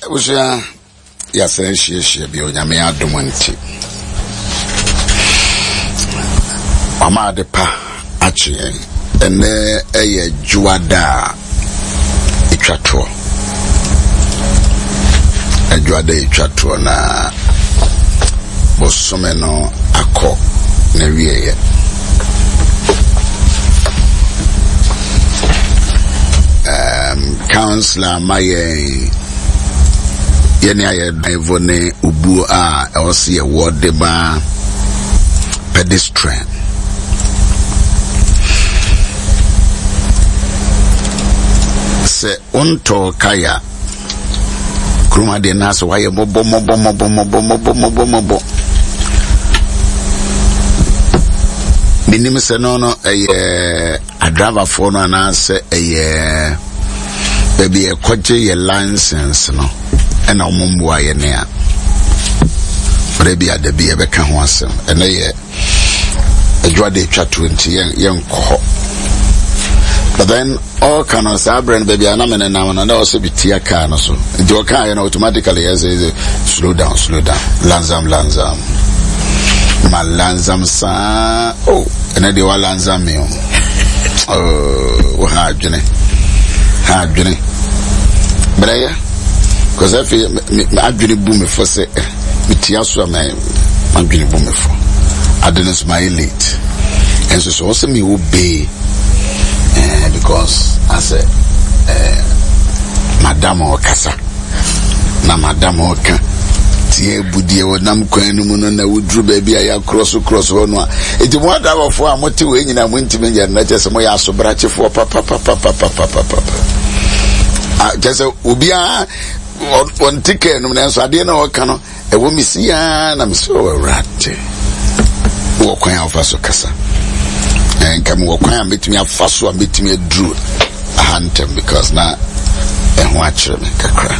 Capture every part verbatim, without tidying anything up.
Usha yase she she bi onyame adom nti. Mama de pa achi ene eye juada itwato. Juada itwato na bosome no akọ na wieye. Um, Councillor Maye yeni aye evone ubu a else ye ward ba pedestrian se unto kaya kruma de nas waye bobo mobo mobo mobo mobo mobo mobo minim se no no eye a driver for no na se eye baby e kwaje ye license no ena omumbu aye ne a baby ade bi e beka ho asem ena ye adwa de twa twenty yen yen ko. But then all kind of sabren baby anamene na na also be tia car no so the car you know automatically as slow down slow down lanzam lanzam ma lanzam sa oh ena de wa lanzam me oh ha dwene ha dwene braya cause I feel ma dwene bu me for say me tia so ma ma dwene bu me for I didn't smile late and so so also me obey uh, because I said uh, madam okasa na madam oka tie budie wonam kwanu mu no na wudru ba bia ya cross cross ho no enti mo ada fo a mote we nyina mo ntime nya na chese mo ya asobrache fo papa papa papa papa ah chese obia on ticket no na so ade na oka no e wo misia na misi o rate wo kwan afaso kasa en kam wo kwan betimi afaso betimi dru a hantem because na e ho akire me kakra.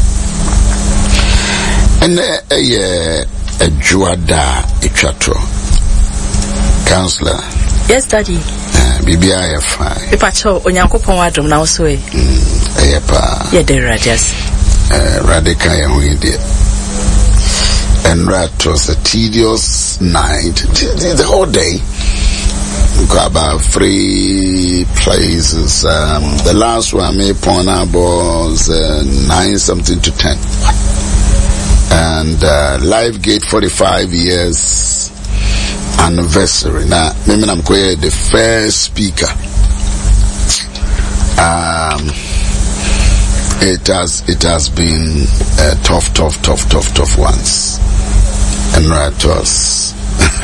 And a year a juada itchatro. Councillor. Yes, Daddy. B B I F I. If I told Onyanko Wadrum now, so a yepa. Yet, there are just radical idea. And that was a tedious night, the whole day. We got about three places. Um, the last one, me point out was uh, nine something to ten. And uh, Live Gate forty-five years anniversary. Now, maybe I'm quite the first speaker. Um, it has it has been uh, tough, tough, tough, tough, tough ones, and right was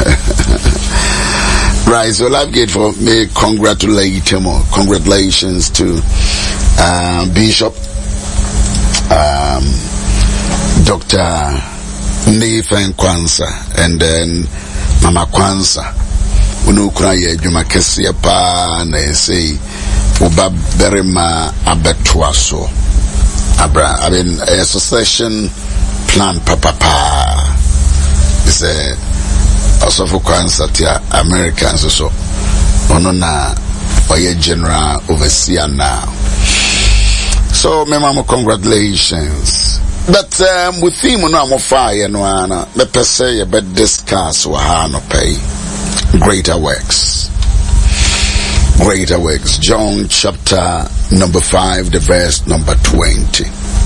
right. So Live Gate for me, congratulate him. Congratulations to um, Bishop. Um, Doctor Nathan Kwanza and then Mama Kwanza unu kuna ye juma kesi ya pa na say uba berima abetua so abra I mean a succession plan papa pa is a also for Kwanza tia Americans so ono na oye general overseer now. So me mama, congratulations. But um, with him, no more fire, no ana. Me per se, but discuss what no pay. Greater works, greater works. John chapter number five, the verse number twenty.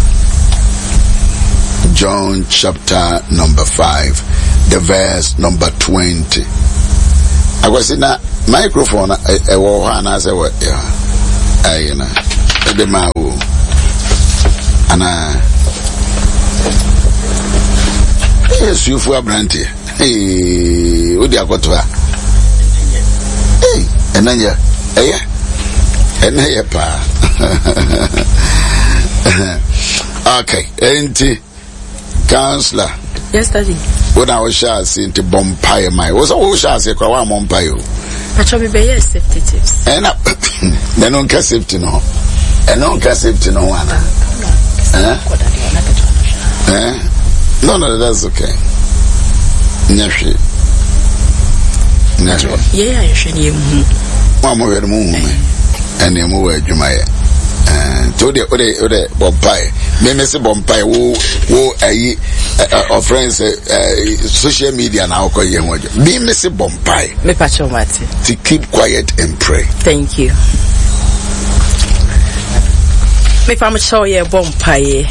John chapter number five, the verse number twenty. I was in a microphone. I was and I said, "What? Yeah, I you know, the man and I." Yes, you for Brandy. Hey, what do you got to her? Hey, and then ya, eh, and here, pa. Okay, auntie, Councillor. Yes, Daddy. When I was shall see into Bompire, my was all shall say, Kawa Mompayo. I shall be very safety tips. And up, then don't care safety no, and don't care safety no one. Eh? Eh? No, no, that's okay. Nyashi. Nyashi. Yeah, you should hear. One more moon, and you move at Jumaya. Eh, to the ode ode bompai. Me me say bompai wo wo ayi of friends social media na ko ye ho. Me me say bompai. Me pacho mate. To keep quiet and pray. Thank you. Me fam show ye bompai.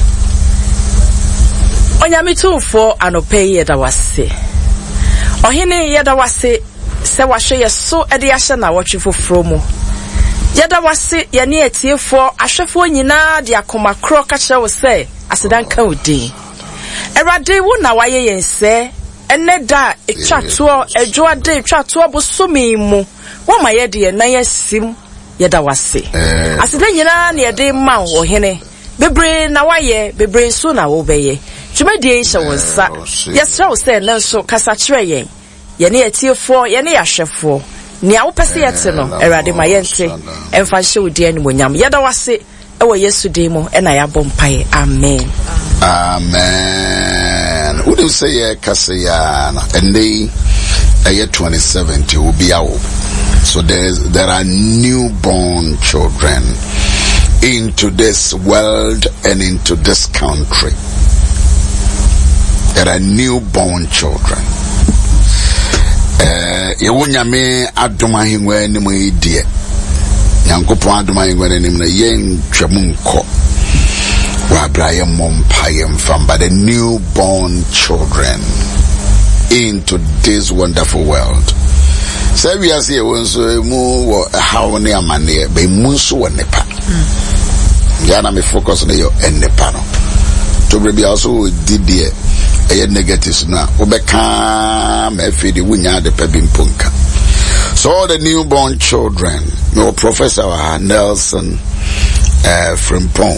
Onyame tumfo anope ye da wase. Ohene ye da wase se wahwe ye so ede ahye na wotwe foforo mu. Ye da wase ye ne etiefo ahwefo nyina de akoma kro ka kire wo se asedan ka odin. Erade wo na waye yense ene da etwato edwoade etwato bosome mu. Wo ma ye de na yesim ye da wase. Asedan nyina ne de ma ohene. Bebre na waye bebre so na wo beye. Jumadi Aisha wonsa. Yesra wo se nanso kasa kire yen. Ye ne etiefo ye ne ahwefo. Ni a wo pese yete no Erade ma yente emfa hye odi ani monyam. Ye da wase e wo Yesu din mu e na ya bompae. Amen. Amen. Who do say ye kase ya na ende aye twenty seventy will be out. So there's there are newborn children into this world and into this country. There are newborn children. Eh, yewunyame adoma hingwe ni mu idie. Nyankopon adoma hingwe ni mu na yen twam nko. Wa Abraham mompaye mfamba the newborn children into this wonderful world. Say we are say wonso mu wo hawo ne amane be mu so wonepa. Yana me focus on your ennepa no. To be also did there a negatives na obeka me fidi wunya de pebimpunka. So all the newborn children, no Professor Nelson uh, Frimpong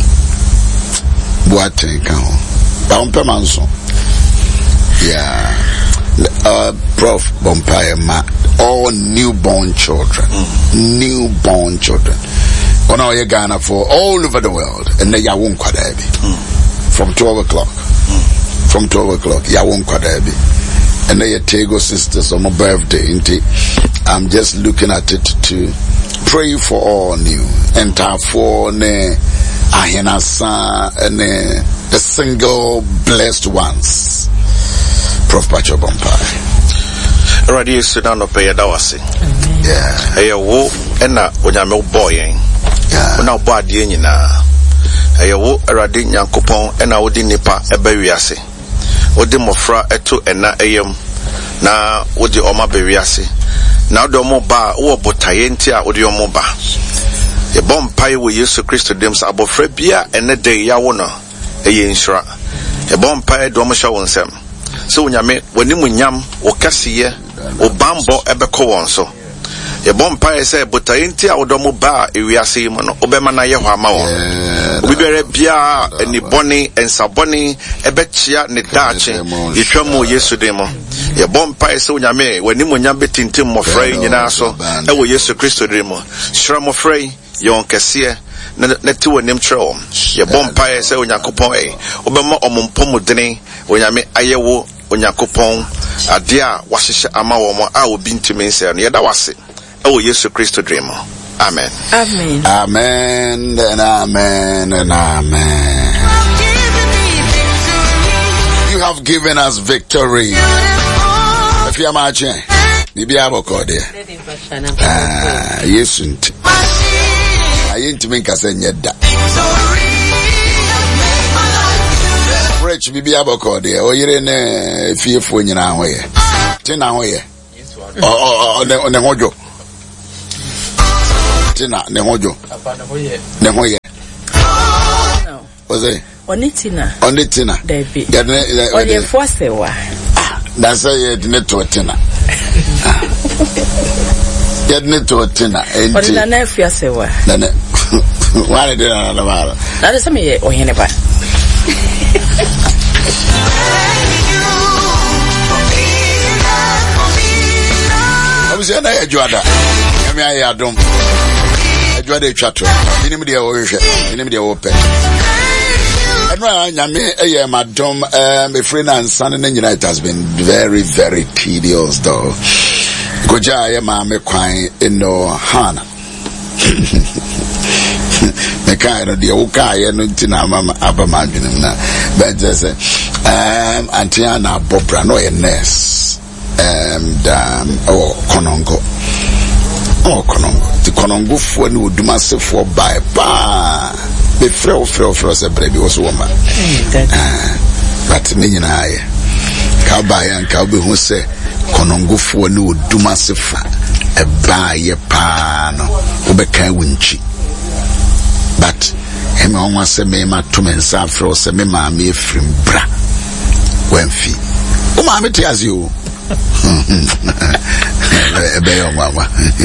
Boateng kan Bampe Manson. Yeah. Uh, Prof Bompaye ma all newborn children. Mm. Newborn children. On our Ghana for all over the world and they yawon kwadabi. Mm. From twelve o'clock. Mm. From twelve o'clock, Yawon Kwadabi. And they Tego sisters on my birthday. I'm just looking at it to pray for all new. And for ne Ahenasa and the single blessed ones. Prof Pacho Bompai. Radio Sudan of Payadawasi. Yeah. Hey, wo, and na Onyame boy. Yeah. Now, body in na. Hey, wo, Eradi Nyankopon, and I would nipa ebewiase. Odi mofra eto ena eyem na odi oma bewiase na odi omo ba wo botaye nti a odi omo ba ye bompai wo Yesu Kristo dem sa abofra bia ene de ya wo no eye nsura ye bompai do omo hwa wonsem so onyame woni munyam wo kaseye wo bambo ebekọ won so ye bompai se botaye nti a odi omo ba ewiase mu no obema na ye ho ama won Bibere bia eni boni ensaboni ebechia ne dache yitwamu Yesu demo ye bompa ese onyame wani monyam betintim mofrei nyina so ewo Yesu Kristo demo shira mofrei yon kese na ti wonim treo ye bompa ese onyakopon e obema omompom dene onyame ayewo onyakopon ade a wahyehe ama wo mo a obi ntimi nse no ye da wase ewo Yesu Kristo demo. Amen. Amen. Amen and amen and amen. You have given us victory. If you are marching, maybe I will call there. Ah, yes, and I ain't to make us a yeda. Rich, maybe I will call there. Or you're in a fearful in our way. Ten hour here. Oh, on the mojo. Tina nehojo nehoye no was it onitina onitina debi gadne oye force wa ah that's why you to tina gadne to tina enti onina na fiase wa na na wale de na na mara na de same ye ohene ba obise na yajuada yami ayadom Jwade chato inim de wo hwehwe inim de wo pe enwa nyame eye madom um e free na nsan na nyina. It has been very very tedious though. Goja ye ma me kwan eno hana me ka no de wo ka ye no ntina mama abama adwenem na but just um Antiana Bobra no a nurse and um oh Konongo oh Konongo the Konongo fo ni odumasefo by pa be frɛ frɛ frɛ se brebi wo so woma but me nyina aye ka ba ya nka obi hu se Konongo fo ni odumasefo e ba ye pa no obeka wunchi but eme onwa se me ma to me nsa frɛ se me ma me efrim bra wenfi o ma me te azio ebe yo mama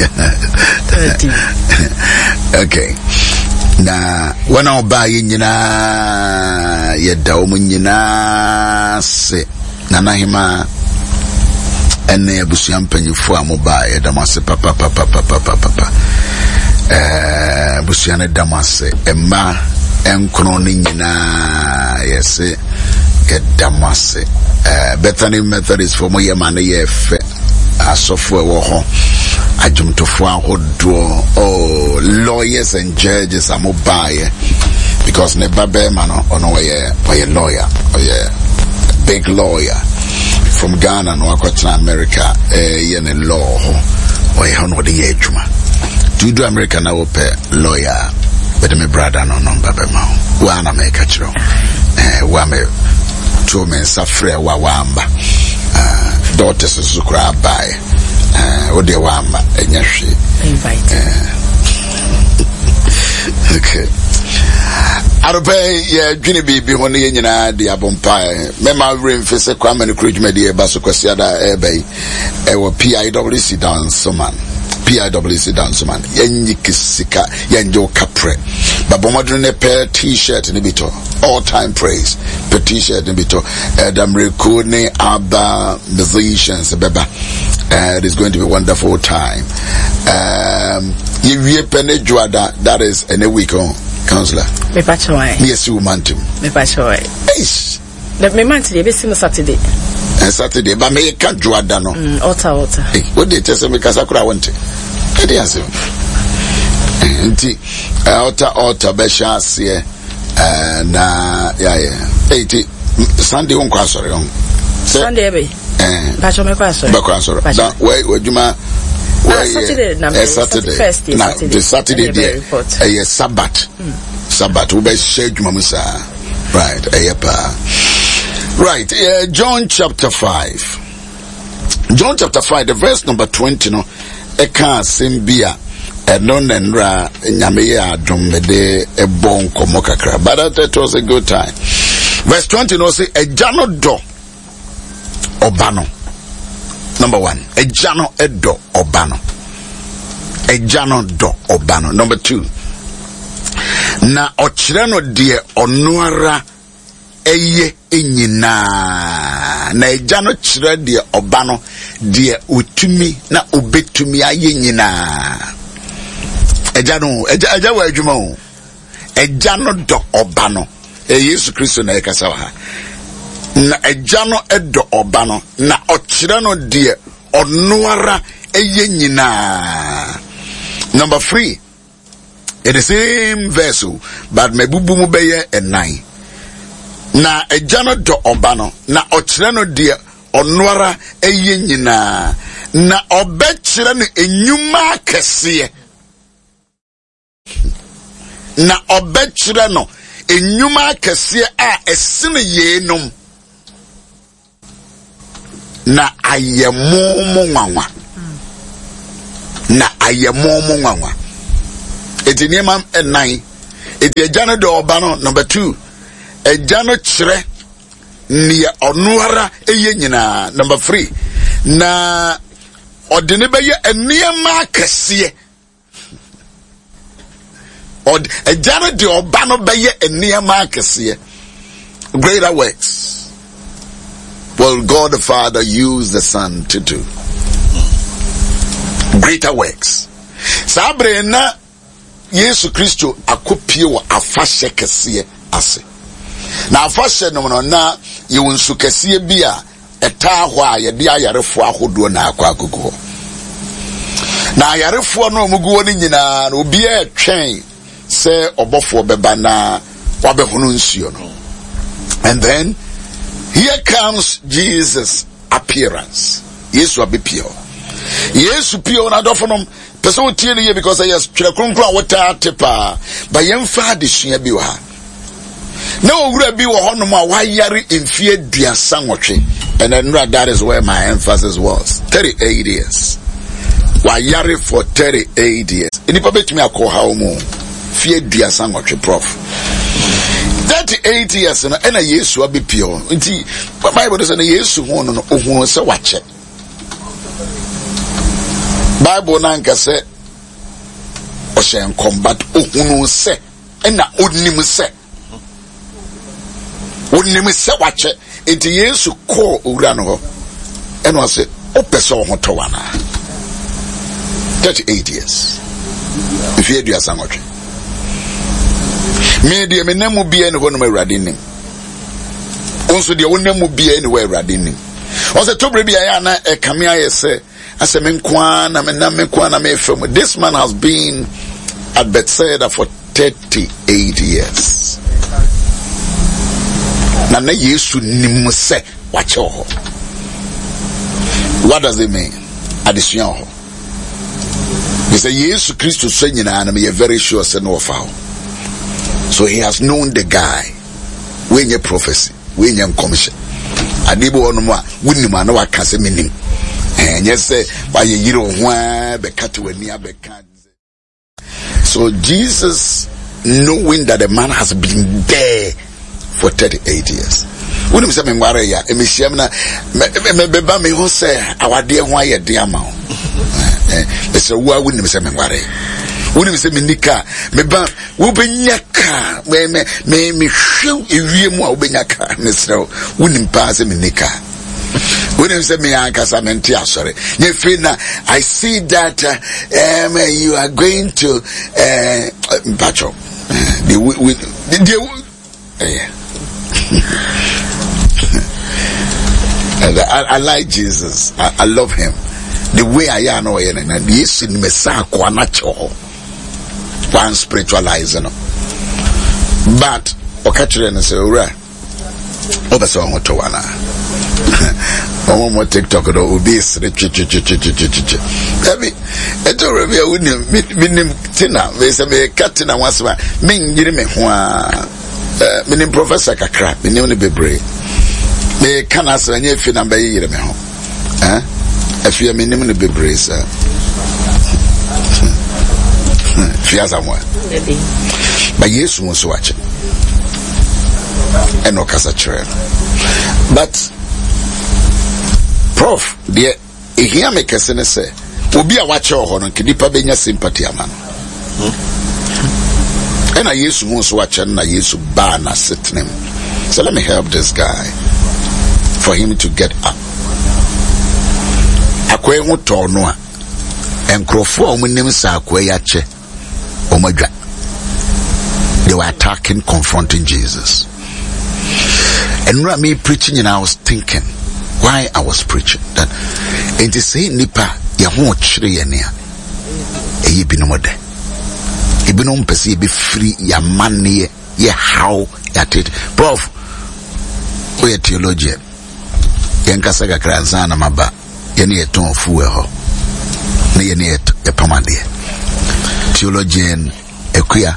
okay na wana oba yinyina yeda o munyina se na nahima ene abusuan mpanyifo amoba yeda mase papa papa papa papa eh abusuan damase emma enkono ni nyina yese kedamase eh Bethany Methodist for moye man ye fe asofo ewo ho ajumtofo ahodo oh lawyers and judges amobaye because ne babe man ono we we lawyer oh yeah big lawyer from Ghana no akwatina America eh ye ne law oh yeah no de ye adwuma do do America na wo pe lawyer but me brother no no babe ma wa na make a chiro eh wa me to me safre wa wamba uh daughters so kra buy uh ode wamba enya hwe invite okay Arope ye dwene bibi ho ne nyina de abompa me ma remfese kwa mane krujumade e ba so kwasiada e bai e wo P I W C dance man P I W C dance man yenyi kisika yenjo kapre babomodro ne pe t-shirt ne bito all time praise pe t-shirt ne bito Adam Rekone Abba musicians beba uh, it is going to be a wonderful time um you wie pene juada that is in a week on counselor me pacho why yes you want to me pacho why ish let me month dey be sim Saturday and Saturday but me can juada no mm altar altar hey what dey tell me kasakura want e dey answer nti altar altar be chance eh na ya ya hey ti Sunday on kwa sorry on Sunday be eh pacho me kwa sorry ba kwa sorry da we wajuma Uh, Saturday na uh, Saturday first day now Saturday. The Saturday day a uh, Sabbath mm. Sabbath we be share juma musa right uh, right uh, John chapter five John chapter five the verse number twenty no e kan sembia e no nenra nyame ya adom de e bon komo kakra but that was a good time verse twenty no say e jano do obano. Number one, a jano edo obano. A jano do obano. Number two, na ochirano die onuara eye enyina. Na a jano chira die obano die utumi na ubetumi aye nyina. A jano, a jano ejumo. A jano do obano. E Yesu Kristo na ekasawa. Na ejano edo obano na ochirano die onuara eye nyina. Number three, in the same verse but mebubu mu beye e nine. Na ejano do obano na ochirano die onuara eye nyina. Na obechirano enyuma kese. Na obechirano enyuma kese a esine yenum. Na ayemomo nwanwa na ayemomo nwanwa eti niema nine eti ejano de obano number two ejano kire ne onuara eye nyina number three na odene beye eniema akese od ejano de obano beye eniema akese greater works will God the Father use the Son to do greater works. Sabre na Yesu Kristo akopie wa afahye kese ase. Na afahye no no na yewunsu kese bi a eta ho a ye de ayarefo ahodo na akwa agogo. Na ayarefo no omugo ni nyina na obi a twen say obofo beba na wabehunu nsuo no. And then here comes Jesus' appearance. Yesu abepio. Yesu pio na dofo no person tie ne because I yes twerɛ kronkron water tepa ba yemfa de sua bi wa. Na owura bi wo honom a wayare mfie duasa nwotwe. And then that is where my emphasis was. thirty-eight years. Wayare for thirty-eight years. Enipa betumi akɔ ha omo. Fie duasa nwotwe prof. thirty-eight years na ena Yesu abepio. Nti Bible say na Yesu ho no no ohun se wache. Bible na nka se o shen combat ohun se ena onim se. Onim se wache. Nti Yesu ko owura no ho. Eno ase opese ho to wana. thirty-eight years. If you do asangotre. Me de me namu bia ne ho no awurade nim. Onso de wonamu bia ne ho awurade nim. Onse tobre bia ya na e kame ayese ase me nkwa na me na me nkwa na me fam. This man has been at Bethsaida for thirty-eight years. Na na Yesu nim se wache ho. What does it mean? Addition ho. He said Yesu Christo so nyina na me very sure say no foul. So he has known the guy. When your prophecy, when your commission. Adibo ono ma wuni ma na waka se menim. Eh yes say why you yiro ho be kat wani abeka. So Jesus, knowing that the man has been there for thirty-eight years. Wouldn't say me ngware ya emihyiam na me beba me ho say awade ho ayede ama o. Eh so wa wouldn't say me ngware. Wouldn't say me nika me ba wo benyaka me me me me hwe ewie mu a wo benyaka ne srew wouldn't pass me nika. Wouldn't say me ankasa me ntia sorry. Ye feel na I see that uh, um, you are going to uh Pacho. The with the yeah. I, I like Jesus. I, I love him. The way I am, no, and yes, in Messiah, one spiritualizer. But okay, and say, right, over so much to one. One more TikTok or obese. Every, it's already a winning, winning tina. There's a catina once. Mean, you me meaning Professor Kakra, me name be brave. Me can answer any if you number year me home. Eh? If you me name be brave, sir. Fear someone. But yes, wants watch it. And no casa trail. But Prof, dear, if you make a sense, say, will be a watcher or on Kidipa Benya sympathy, man. And I used to most watch and I used to ban a sitting him. So let me help this guy for him to get up. Akwe muto noa and crofo omunim sa akwe yache omodwa. They were attacking, confronting Jesus. And when me preaching and I was thinking why I was preaching that and to say nipa ya ho chire ye ne a e bi no mode e bi no mpese be free ya manne ye how at it prof we theologian yen kasa kakra nsa na maba ye ne eton fuwe ho ne ye ne e pamade theologian ekuya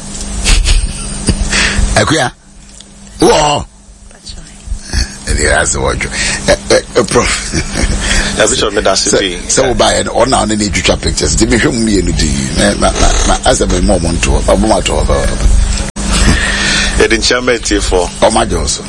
ekuya wo that's the word. Prof. Yeah, Bishop Medasiti. So buy it or now. They need to trap pictures. They make me anything. As a moment to a moment to about. They didn't share me for. Oh my Johnson.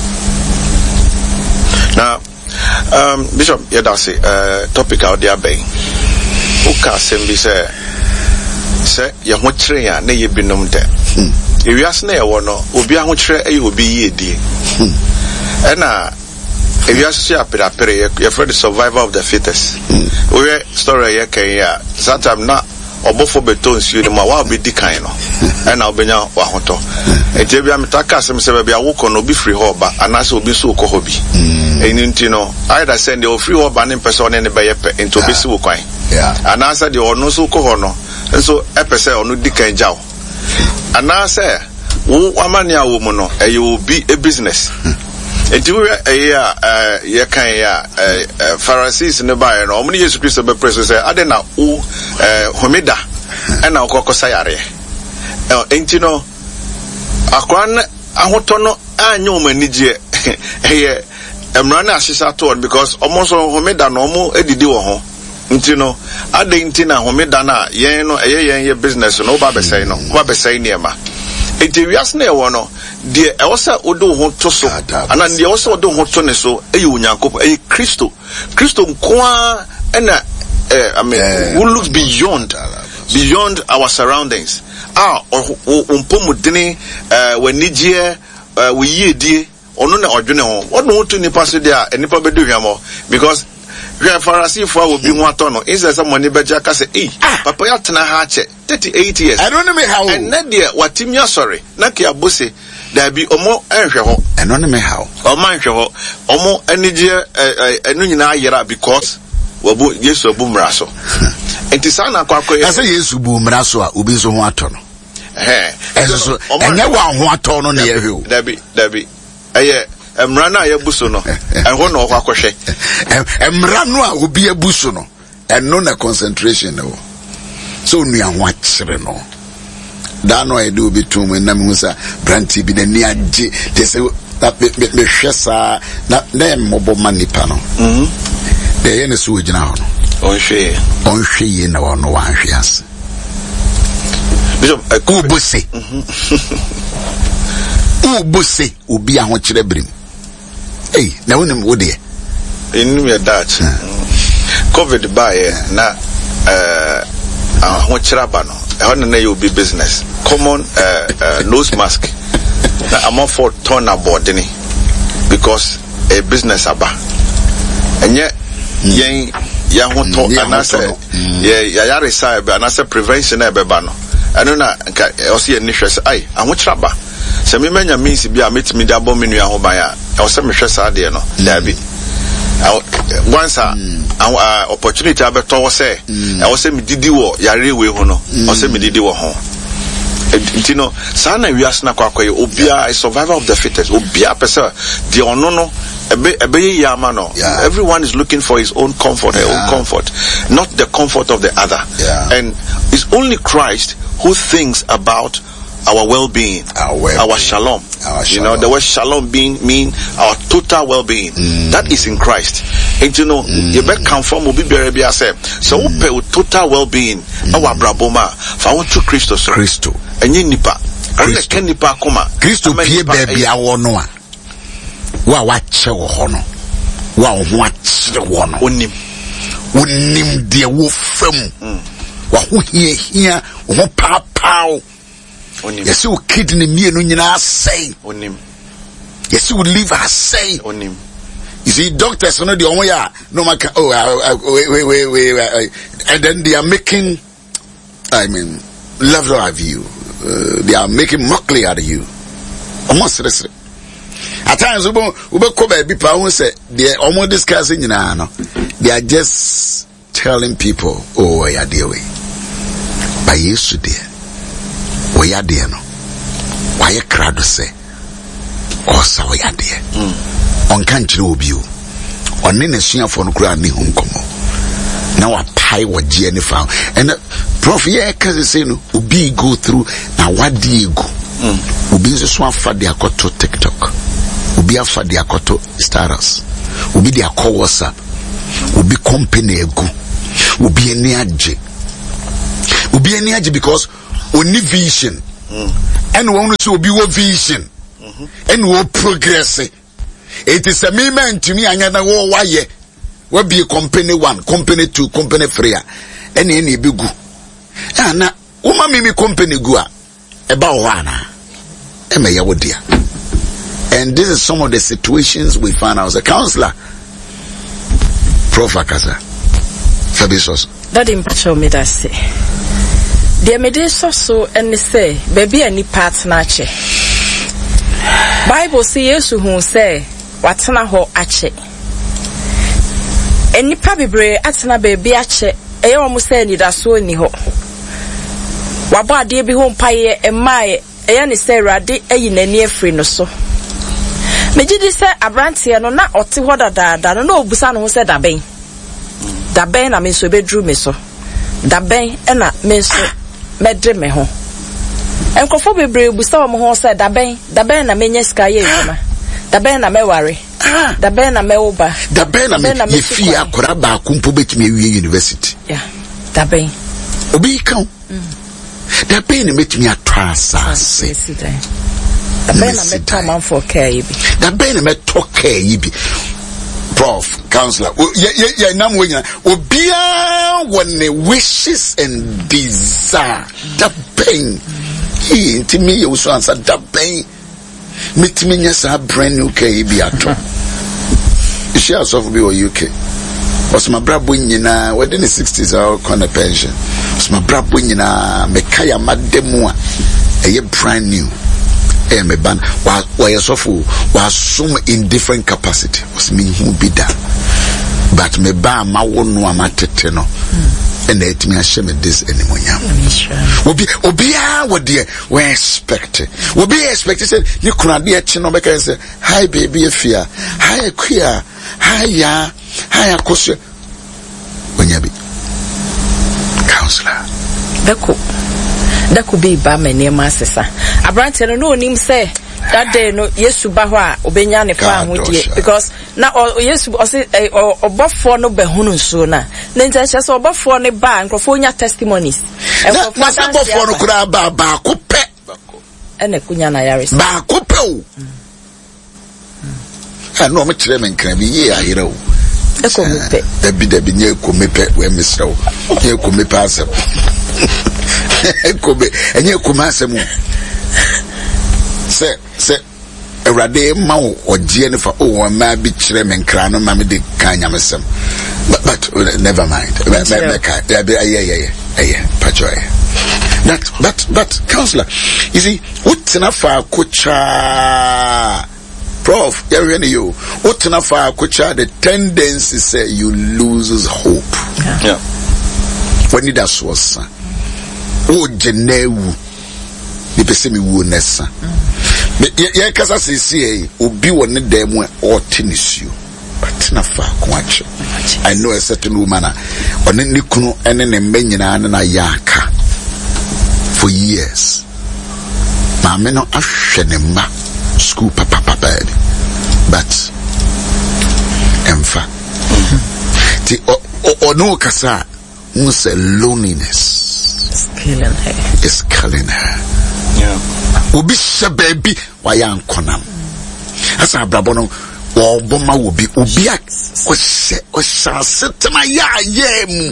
Now, um, Bishop Yedasi, uh, topic out there, bay. Uka Sembi say, say, you want to train, nay, you be known there. If you ask me, I want to, Ubia, which you will be ye, dear. And uh, if you ask your pere, you're afraid the survival of the fittest. We mm. story here can sometimes not or both for betons you the ma be decline and I'll be now wahoto. And Jabia Mitaka some say be a walk on be free hoba and as will be so hobby. And you know, either send the free hoba and person and by into Bisu coin. Yeah. And answer the or no so cohono and so episode or no decay jow. And now say, who amania woman, a you be a business. And you a year, uh, ye can ya, uh, Pharisees in the buyer, and only Jesus Christ of the press say, I don't know who, uh, Homida, and now Coco Sayare. Uh, ain't you know, Aquan, I want to know, I know Manija, here, I'm running as she's at all because almost Homida no more, Eddie Duo. You know, I didn't know Homidana, ye no, a year business, no Baba say no, Baba say near ma. It is near one, dear Elsa Odo Hontoso, and then the also do Hontoneso, a Unyanko, a Christo, Christo Qua, and I mean, who looks beyond, beyond our surroundings. Ah, or Umpomudini, uh, when Niger, uh, we ye dear, or no, or general, what no to Nipasu there, and Nipa do more because. Grand Pharisee for will be one ton. Is there some money better? Say, eh, Papa Yatna Hatchet, thirty-eight years. I don't know how. And Nadia, what Tim ya sorry, Nakia Bussy, there be Omo and Shaho. And on me how. Or man Shaho, Omo energy, a Nuna Yera because Wabu, yes, or boom rasso. And Tisana Quaco, I say, yes, boom rasso, Ubizo Waton. Eh, and never one ton on the hill. There be, there be, a Emrana Yabusono, and one of Aquashe. Emranoa will be a busono, and no concentration. So near what no. Dano I do between when Namusa, Branty be the near G. They say that me shessa, not them mobile money panel. Hm. The end is switch now. On she, on she, in our no one yes. Bishop, a cool bussy. Oh, bussy will be a watch brim. Hey, now when would you? In your Dutch COVID by na uh what rabano. I want to know you be business. Common uh, uh nose mask. I'm on for turn aboard because a business aba. And yet yen ya want to and I say yeah ya reside and I say prevention e beba no. I don't know I see an interest I and what raba. So me menya means be a meet me da bomb in your home by I was some stress idea no there be once a uh, opportunity I better was say I was say me didi wo yare we ho no I say me didi wo ho you know sana we asna kwa kwa obia a survivor of the fittest obia person the ono no ebe ebe yama no everyone is looking for his own comfort yeah. Her own comfort not the comfort of the other yeah. And it's only Christ who thinks about our well-being, our, well our shalom. Our shalom. You know, the word shalom being mean our total well-being. Mm. That is in Christ. And you know, mm. you better conform will be very be accept. So mm. we pay total well-being. Our braboma. For our true Christos. Christo. And you nipa. Christo. Ken nipa kuma. Christo pie baby awo noa. Wa wache wo hono. Wa wache wo no. Onim. Onim de wo fam. Wa ho hie hia, wo pa pa. Yes, you kidney me and you say on him. Yes, you would leave her say on him. You see, doctors are not the only no man can. Oh, uh, uh, wait, wait, wait, wait, wait, and then they are making, I mean, love out of you. Uh, they are making mockery out of you. Almost seriously. At times, we will come back. People who say they are almost discussing. You know, they are just telling people, "Oh, yeah, dear way." By yesterday. We are there no. Why a crowd say? Oh, so we are there. On country will be you. On in a senior for no crowd me home come. Now a pie what Jenny found. And Prof, yeah, cause say no, Ubi go through. Now what do you go? Ubi is a swamp for the Akoto TikTok. Ubi for the Akoto status. Ubi the Ako WhatsApp. Ubi company go. Ubi any aji. Ubi any aji because only vision mm. And one will be a vision mm-hmm. And will progress. It is a moment to me. I know why ye will be a company one, company two, company three, and any big good. And now, woman, me company go about one. And may you dear. And this is some of the situations we find as a counselor. Prof Akasa Fabisos. That impacts me. That say. The medicine so and say, baby, any parts nache. Bible say yes who say, what's na ho ache. Any papi bre atna baby ache, a almost say ni da so ni ho. wabo ade bi ho mpaye emaye eya ne se Awurade ayi nani afri no so megidi se abrante no na ote ho dadaada no na obusa no ho se daben daben na me so bedru me so daben e na me so medre me ho enkofo bebre obusa wo ho se daben daben na menye sika ye eduma daben na meware daben na mewuba daben na me ye fi akora ba kumpo betime wie university yeah daben obi kan daben na metimi atwasase daben na meta man for care yibi daben na meto care yibi prof counselor ye ye ye nam we nyina obia wone wishes and desire daben he intimi ye so answer daben metimi nya sa brand new care yibi ato she also be o U K was my brabo nyina within the sixties our kind of pension was my brabo nyina mekaya mademu a eye brand new eh me ban wa wa yesofu wa sum in different capacity was me hu bi da but me ba ma wonu amatete no and let me share me this anymonyam obi obi a wo de we expect obi expect say you kuna de echi no be can say hi baby afia hi akua hi ya hi akoso onyabi counselor dako dako be ba many masesa abrante no no nim say that day no Yesu ba ho a obenya ne fa ho die because na Yesu o say obofo no be hunu nso na na ntia che so obofo ne ba nkrofo nya testimonies na na obofo no kura ba ba ko pe ene kunya na yaris ba ko pe o ah no me kire me nkran bi ye ayere o e ko me pe da bi da bi nye ko me pe we misra o nye ko me pa asem e ko be enye ko ma asem se se Awurade ma wo ogie ne fa o ma bi kire me nkran no ma me de kan nyamesem but, but uh, never mind me me ka yeah yeah yeah yeah pacho that but but counselor you see utina fa kucha prof you you utina fa kucha the tendency say you lose hope yeah, yeah. when it does was o genewu ni pese mi wu nessa ye kasa sisi obi woni dem o tinisuo but na fa kwache I know a certain woman on ni kunu ene ne mbenyina na yaka for years maame no ahwe ne ma school papa papa but emfa ti o no kasa unse loneliness is killing her is killing her yeah obi she baby wa yan konam asa abrabo no wo boma obi obi a o she o sha setema ya yem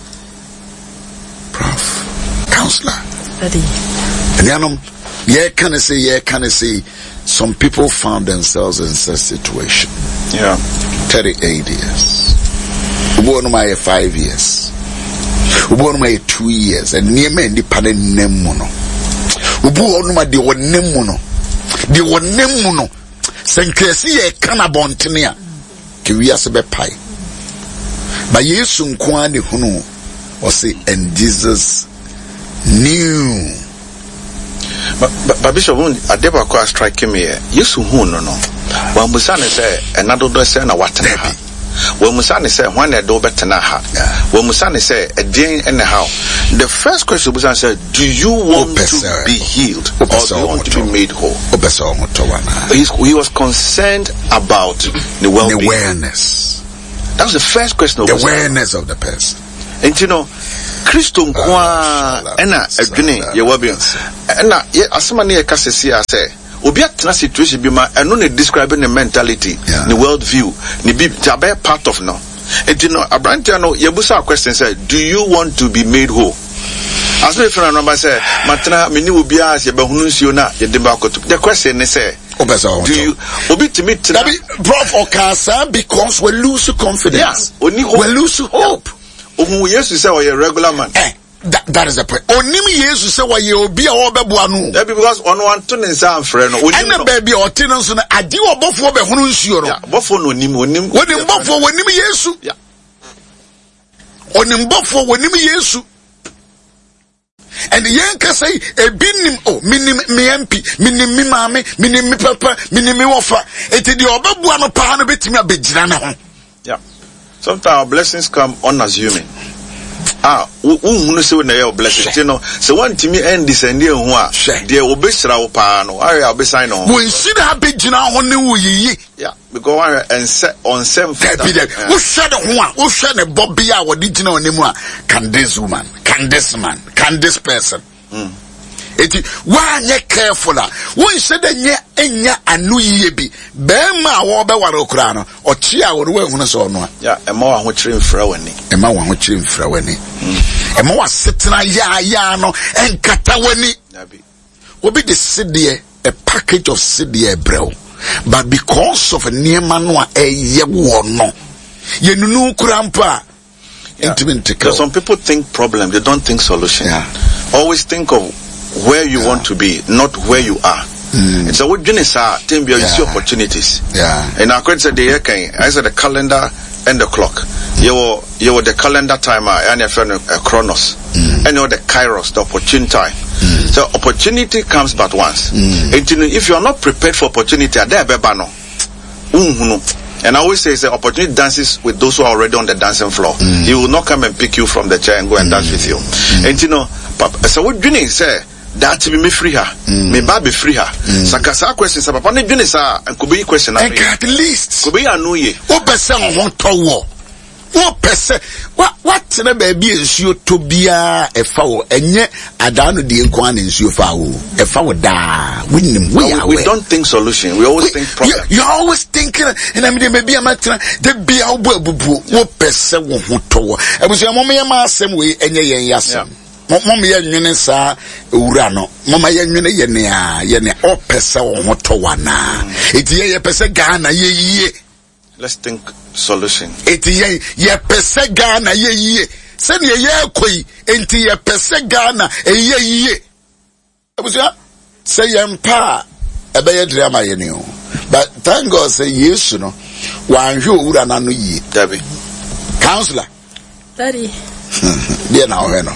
prof counselor study and yanom yeah can I say yeah can I say some people found themselves in such situation yeah thirty-eight years ubo no my five years ubo no my two years and near me independent nemu no ubu onuma de wonemu no de wonemu no senkresi ye kana bontene a ke wiase be pai ba Yesu nko ade hunu o say and Jesus knew but, but, but Bishop adeba ko strike me Yesu hu no no wa musa ne say enado do say na watena ha wa musa ne say hwan na do betena ha wa musa ne say edin and how the first question musa said do you want to be healed or do you want to be made whole he was concerned about the well-being the awareness that was the first question of the awareness of the person and you know Christo kwa ena adwene ye wabi ena asema ne kasese ase obi atena situation bi ma eno ne describe the mentality the world view ne bi tabe part of no and you know abrante no ye busa question say do you want to be made whole as we friend number say matena meni obi a se be hunu nsuo na ye de ba koto the question is say do you obi to meet that prof okasa because we lose confidence yeah, we lose hope Ohu Yesu say we regular man. Eh, that, that is the point. Onim Yesu say we obi a obeboa no. That because on one to nsa amfre no. Onim no baby o tin so na ade obofo be hunu nsuo no. Yeah, bofo no onim onim. Onim bofo onim Yesu. Yeah. Onim bofo onim Yesu. and yen ka say e binim oh minim me M P minim me mame minim me papa minim me wofa eti de obabua no pa no betimi abegyina na ho. Yeah, sometimes our blessings come unassuming. Ah, unhunu se na your blessings, you know. So one to me end this and hu a de obesra wo pa no are obesan no. When see that abegyina ho ne wo yiyi. Yeah, because one and set on same fit. Who share the ho a, who share the bobby a wo di gina onemu a, can this woman, can this man, can this person. Mm. Eti wa nye careful a won hye da nye enya anu yiye bi be ma wo be ware okura no ochi a wo wo ehunu so no a ya e ma wa ho kire mfra wani e ma wa ho kire mfra wani e ma wa setena ya ya no enkata wani nabi obi de sidie a package of sidie brew but because of niema no a eye wo no ye nunu kura mpa intimate. Some people think problem, they don't think solution. Yeah. Always think of where you yeah. want to be, not where you are. Mm. And so what you say, think you see opportunities. Yeah. And I could say the year I said the calendar and the clock. You were you were the calendar timer and your friend a Chronos. Mm. And you were the Kairos, the opportune time. Mm. So opportunity comes but once. Mm. And if you are not prepared for opportunity, there be no. And I always say, say opportunity dances with those who are already on the dancing floor. Mm. He will not come and pick you from the chair and go and mm. dance with you. Mm. And you know, papa, so what do you say? That to be me free her, me baby free her. Sakasa question, sa papa ne dwene sa and could be question. And at least could be anu ye. What person on tower? What person? What what na baby is you to be a foul and yet adano the inquan is you foul a foul da win we are we don't think solution, we always we, think problem. You, you're always thinking and I mean maybe a matter the be our bubu what person won't tower. I was your mommy same way and ye yasam. Mama ye nwene sa ewura no mama ye nwene ye ne a ye ne opese wo hoto wana eti ye ye pese Ghana ye yie. Let's think solution. Eti ye ye pese Ghana ye yie se ne ye koi enti ye pese Ghana e ye yie abusia se ye mpa ebe ye drama ye ne o but thank God say Yesu no wanhwe owura na no yie Dabi counselor Daddy. Dear now, no.